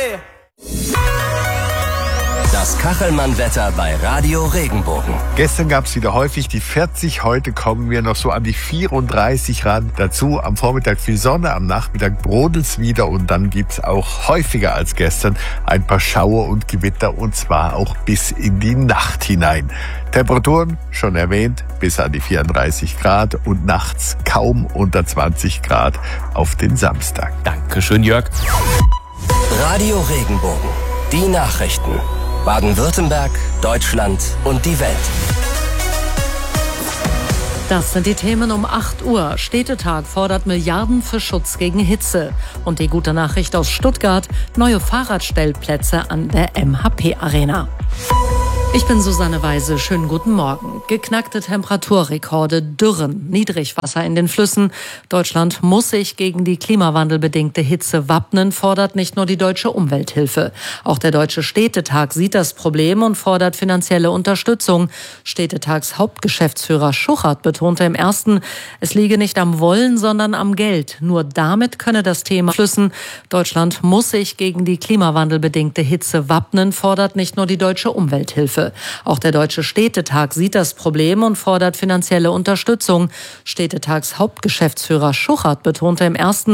Ole! Das Kachelmann-Wetter bei Radio Regenbogen. Gestern gab es wieder häufig die 40, heute kommen wir noch so an die 34 ran. Dazu am Vormittag viel Sonne, am Nachmittag brodelt's wieder und dann gibt's auch häufiger als gestern ein paar Schauer und Gewitter und zwar auch bis in die Nacht hinein. Temperaturen, schon erwähnt, bis an die 34 Grad und nachts kaum unter 20 Grad auf den Samstag. Dankeschön, Jörg. Radio Regenbogen. Die Nachrichten. Baden-Württemberg, Deutschland und die Welt. Das sind die Themen um 8 Uhr. Städtetag fordert Milliarden für Schutz gegen Hitze. Und die gute Nachricht aus Stuttgart, neue Fahrradstellplätze an der MHP-Arena. Ich bin Susanne Weise, schönen guten Morgen. Geknackte Temperaturrekorde, Dürren, Niedrigwasser in den Flüssen. Deutschland muss sich gegen die klimawandelbedingte Hitze wappnen, fordert nicht nur die Deutsche Umwelthilfe. Auch der Deutsche Städtetag sieht das Problem und fordert finanzielle Unterstützung. Städtetags Hauptgeschäftsführer Schuchert betonte im Ersten, es liege nicht am Wollen, sondern am Geld. Nur damit könne das Thema Flüssen. Deutschland muss sich gegen die klimawandelbedingte Hitze wappnen, fordert nicht nur die Deutsche Umwelthilfe. Auch der Deutsche Städtetag sieht das Problem und fordert finanzielle Unterstützung. Städtetags Hauptgeschäftsführer Schuchert betonte im Ersten,